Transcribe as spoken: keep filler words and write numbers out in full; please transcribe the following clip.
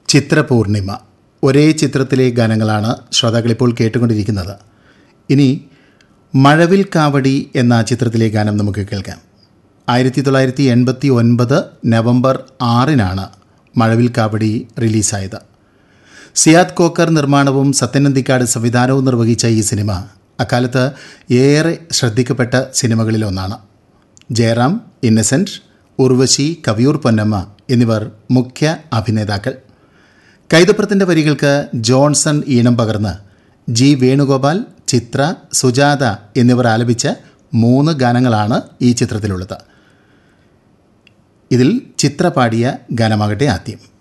ചിത്രപൂർണിമ. ഒരേ ചിത്രത്തിലെ ഗാനങ്ങളാണ് ശ്രോതാക്കളിപ്പോൾ കേട്ടുകൊണ്ടിരിക്കുന്നത്. ഇനി മഴവിൽ കാവടി എന്ന ചിത്രത്തിലെ ഗാനം നമുക്ക് കേൾക്കാം. ആയിരത്തി തൊള്ളായിരത്തി എൺപത്തി ഒൻപത് നവംബർ ആറിനാണ് മഴവിൽ കാവടി റിലീസായത്. സിയാദ് കോക്കർ നിർമ്മാണവും സത്യനന്ദിക്കാട് സംവിധാനവും നിർവഹിച്ച ഈ സിനിമ അക്കാലത്ത് ഏറെ ശ്രദ്ധിക്കപ്പെട്ട സിനിമകളിലൊന്നാണ്. ജയറാം, ഇന്നസെൻറ്റ്, ഉർവശി, കവിയൂർ പൊന്നമ്മ എന്നിവർ മുഖ്യ അഭിനേതാക്കൾ. കൈതപ്രത്തിൻ്റെ വരികൾക്ക് ജോൺസൺ ഈണം പകർന്ന് ജി വേണുഗോപാൽ, ചിത്ര, സുജാത എന്നിവർ ആലപിച്ച മൂന്ന് ഗാനങ്ങളാണ് ഈ ചിത്രത്തിലുള്ളത്. ഇതിൽ ചിത്ര പാടിയ ഗാനമാകട്ടെ ആദ്യം.